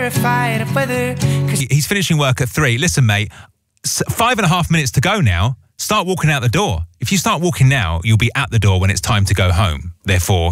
terrified of whether... He's finishing work at 3. Listen, mate, 5.5 minutes to go now. Start walking out the door. If you start walking now, you'll be at the door when it's time to go home. Therefore,